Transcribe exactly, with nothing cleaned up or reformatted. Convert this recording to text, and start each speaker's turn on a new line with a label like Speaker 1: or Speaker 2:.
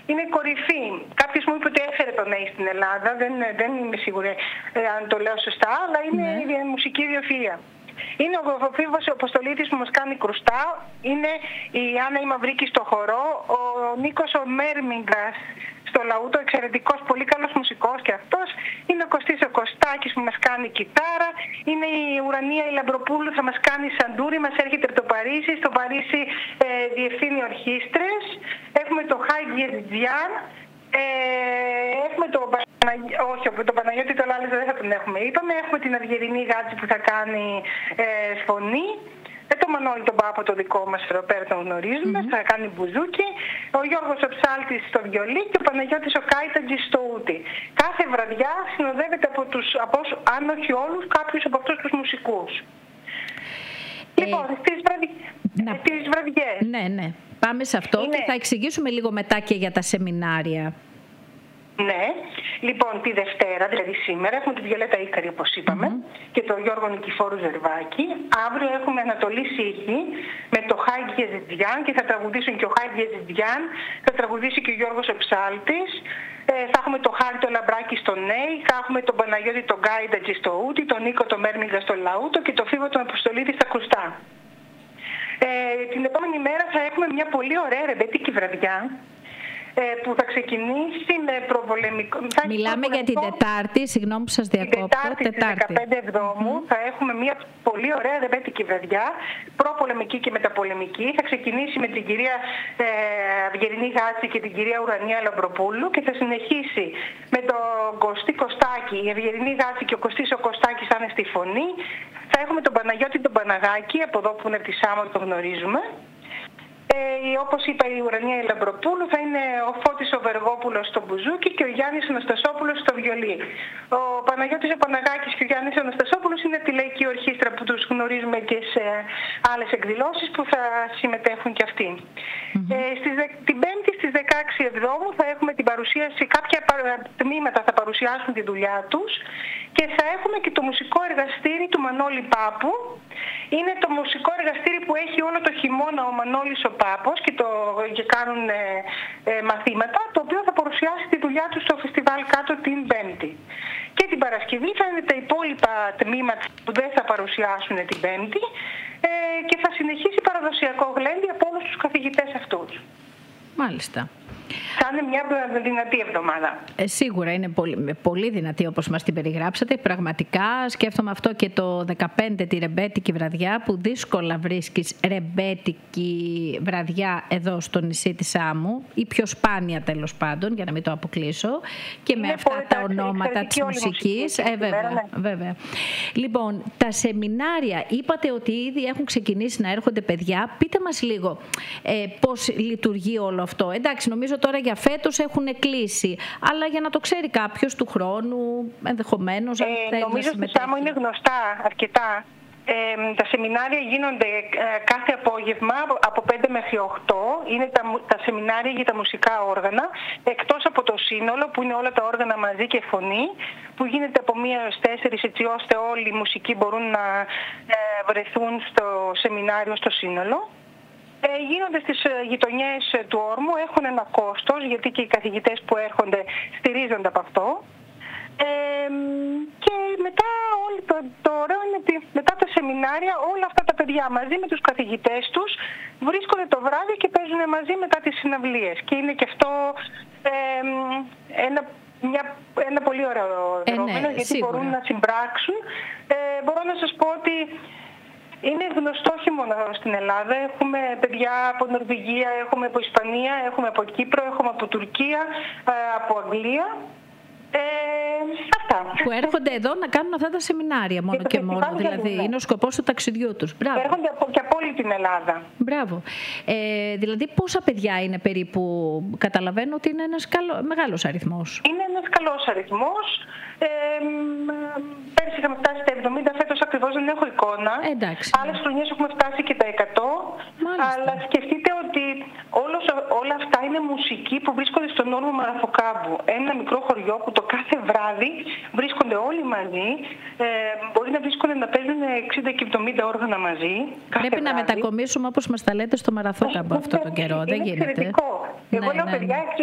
Speaker 1: είναι κορυφή. Κάποιος μου είπε ότι έφερε τον Έι στην Ελλάδα, δεν, δεν είμαι σίγουρη ε, αν το λέω σωστά, αλλά είναι ναι. η μουσική ιδιοφυΐα. Είναι ο Φίβος ο Αποστολίτης που μας κάνει κρουστά, είναι η Άννα η Μαυρίκη στο χορό, ο Νίκος ο Μέρμιγκας στο λαούτο, εξαιρετικός, πολύ καλός μουσικός και αυτός, είναι ο Κωστής ο Κωστάκης που μας κάνει κιθάρα, είναι η Ουρανία η Λαμπροπούλου, θα μας κάνει σαντούρι, μας έρχεται από το Παρίσι, στο Παρίσι ε, διευθύνει ορχήστρες, έχουμε το Χάι Γερτζιάν, ε, έχουμε το όχι, το Παναγιώτη το Λάλης δεν θα τον έχουμε, είπαμε. Έχουμε την Αυγερινή Γάτση που θα κάνει ε, φωνή. Ε, το Μανώλη τον Πάπο, το δικό μας εδώ πέρα τον γνωρίζουμε, mm-hmm. θα κάνει μπουζούκι. Ο Γιώργος ο Ψάλτης στο βιολί και ο Παναγιώτης ο Κάιτατζης στο ούτι. Κάθε βραδιά συνοδεύεται από τους, από, αν όχι όλους, κάποιους από αυτούς τους μουσικούς. Ε, λοιπόν, στις, βραδι...
Speaker 2: να...
Speaker 1: στις βραδιές.
Speaker 2: Ναι, ναι. Πάμε σε αυτό είναι... και θα εξηγήσουμε λίγο μετά και για τα σεμινάρια.
Speaker 1: Ναι, λοιπόν τη Δευτέρα, δηλαδή σήμερα, έχουμε τη Βιολέτα Ίκαρη όπως είπαμε mm-hmm. και τον Γιώργο Νικηφόρου Ζερβάκη. Αύριο έχουμε Ανατολή Σίχη με το Χάι Γεζιτζιάν και θα τραγουδήσουν και ο Χάι Γεζιτζιάν, θα τραγουδήσει και ο Γιώργος ο Ψάλτης. Ε, θα έχουμε το Χάρη το Λαμπράκι στο Νέι, θα έχουμε τον Παναγιώτη τον Γκάιντατζη στο ούτι, τον Νίκο τον Μέρμιγκα στο λαούτο και τον Φίβο τον Αποστολίτη στα κρουστά. Ε, την επόμενη μέρα θα έχουμε μια πολύ ωραία ρεμπέτικη βραδιά που θα ξεκινήσει με προβολεμικό...
Speaker 2: Μιλάμε για την Τετάρτη, συγγνώμη που σας διακόπτω.
Speaker 1: Την Τετάρτη, Τετάρτη. στις δεκαπέντε Εβδόμου mm-hmm. θα έχουμε μια πολύ ωραία ρεμπέτικη βραδιά, προπολεμική και μεταπολεμική. Θα ξεκινήσει με την κυρία ε, Αυγερινή Γάτση και την κυρία Ουρανία Λαμπροπούλου και θα συνεχίσει με τον Κωστή Κωστάκη. Η Αυγερινή Γάτση και ο Κωστής ο Κωστάκης θα είναι στη φωνή. Θα έχουμε τον Παναγιώτη τον Παναγάκη, από εδώ που είναι από τη Σάμο, το γνωρίζουμε. Ε, όπως είπα, η Ουρανία η Λαμπροπούλου, θα είναι ο Φώτης ο Βεργόπουλος στο μπουζούκι και ο Γιάννης ο Αναστασόπουλος στο βιολί. Ο Παναγιώτης ο Παναγάκης και ο Γιάννης ο Αναστασόπουλος είναι τη λαϊκή ορχήστρα που τους γνωρίζουμε και σε άλλες εκδηλώσεις που θα συμμετέχουν και αυτοί. Mm-hmm. Ε, στις, την Πέμπτη στις δεκαέξι Εβδόμου θα έχουμε την παρουσίαση, κάποια τμήματα θα παρουσιάσουν τη δουλειά τους και θα έχουμε και το μουσικό εργαστήρι του Μανώλη Πάπου. Είναι το μουσικό εργαστήρι που έχει όλο το χειμώνα ο Μανώλης ο Πάπος και, το, και κάνουν ε, ε, μαθήματα, το οποίο θα παρουσιάσει τη δουλειά του στο φεστιβάλ κάτω την Πέμπτη. Και την Παρασκευή θα είναι τα υπόλοιπα τμήματα που δεν θα παρουσιάσουν την Πέμπτη ε, και θα συνεχίσει παραδοσιακό γλέντι από όλους τους καθηγητές αυτούς.
Speaker 2: Μάλιστα.
Speaker 1: Θα είναι μια δυνατή εβδομάδα.
Speaker 2: Ε, σίγουρα είναι πολύ, πολύ δυνατή όπως μας την περιγράψατε. Πραγματικά σκέφτομαι αυτό και το δεκαπέντε τη ρεμπέτικη βραδιά, που δύσκολα βρίσκεις ρεμπέτικη βραδιά εδώ στο νησί της Σάμου, ή πιο σπάνια τέλος πάντων, για να μην το αποκλείσω, και είναι με αυτά τα ονόματα της μουσικής. Ε, βέβαια, ναι. βέβαια. Λοιπόν, τα σεμινάρια, είπατε ότι ήδη έχουν ξεκινήσει να έρχονται παιδιά. Πείτε μας λίγο ε, πώς λειτουργεί όλο αυτό. Εντάξει, νομίζω τώρα για φέτος έχουν κλείσει, αλλά για να το ξέρει κάποιος του χρόνου, ενδεχομένως, αν
Speaker 1: ε,
Speaker 2: θέλει
Speaker 1: νομίζω
Speaker 2: να συμμετέχει.
Speaker 1: Νομίζω ότι είναι γνωστά αρκετά. Ε, τα σεμινάρια γίνονται ε, κάθε απόγευμα από πέντε μέχρι οκτώ. Είναι τα, τα σεμινάρια για τα μουσικά όργανα, εκτός από το σύνολο που είναι όλα τα όργανα μαζί και φωνή, που γίνεται από μία έως τέσσερις, έτσι ώστε όλοι οι μουσικοί μπορούν να ε, βρεθούν στο σεμινάριο στο σύνολο. Ε, γίνονται στις γειτονιές του όρμου, έχουν ένα κόστος, γιατί και οι καθηγητές που έρχονται στηρίζονται από αυτό. Ε, και μετά, όλη το, το ωραίο είναι ότι μετά τα σεμινάρια όλα αυτά τα παιδιά μαζί με τους καθηγητές τους βρίσκονται το βράδυ και παίζουν μαζί μετά τις συναυλίες. Και είναι και αυτό ε, ένα, μια, ένα πολύ ωραίο δρόμενο, ε, ναι, γιατί σίγουρα μπορούν να συμπράξουν. Ε, μπορώ να σας πω ότι είναι γνωστό όχι μόνο στην Ελλάδα. Έχουμε παιδιά από Νορβηγία, έχουμε από Ισπανία, έχουμε από Κύπρο, έχουμε από Τουρκία, από Αγγλία. Ε, αυτά.
Speaker 2: Που έρχονται εδώ να κάνουν αυτά τα σεμινάρια μόνο και, και μόνο. Δηλαδή, ναι. είναι ο σκοπός του ταξιδιού τους. Μπράβο.
Speaker 1: Έρχονται από, και από όλη την Ελλάδα.
Speaker 2: Μπράβο. Ε, δηλαδή, πόσα παιδιά είναι περίπου? Καταλαβαίνω ότι είναι ένας καλό, μεγάλος αριθμός.
Speaker 1: Είναι ένας καλός αριθμός. Ε, πέρσι είχαμε φτάσει στα εβδομήντα, φέτος ακριβώς δεν έχω εικόνα.
Speaker 2: Εντάξει.
Speaker 1: Άλλες χρονιές έχουμε φτάσει και τα εκατό. Μάλιστα. Αλλά σκεφτείτε ότι όλος, όλα αυτά είναι μουσική που βρίσκονται στον όρμο Μαραθοκάμπου. Ένα μικρό χωριό που το κάθε βράδυ βρίσκονται όλοι μαζί. Ε, μπορεί να βρίσκονται να παίζουν εξήντα και εβδομήντα όργανα μαζί.
Speaker 2: Πρέπει να μετακομίσουμε, όπως μας τα λέτε, στο Μαραθόκαμπο αυτό τον καιρό. Δεν γίνεται.
Speaker 1: Εγώ λέω, παιδιά,